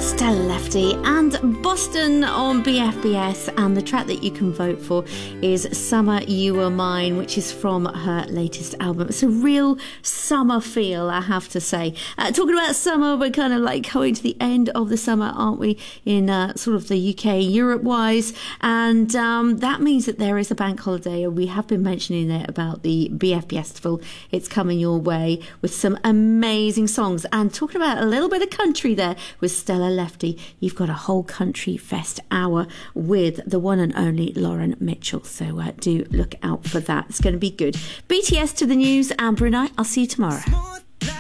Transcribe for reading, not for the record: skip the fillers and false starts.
Stella Lefty and Boston on BFBS, and the track that you can vote for is Summer You Were Mine, which is from her latest album. It's a real summer feel, I have to say. Talking about summer, we're kind of like coming to the end of the summer, aren't we, in sort of the UK, Europe-wise, and that means that there is a bank holiday, and we have been mentioning it about the BFBS Festival. It's coming your way with some amazing songs, and talking about a little bit of country there with Stella Lefty. You've got a whole country fest hour with the one and only Lauren Mitchell, so do look out for that. It's going to be good. BTS to the news, and Brunei, I'll see you tomorrow.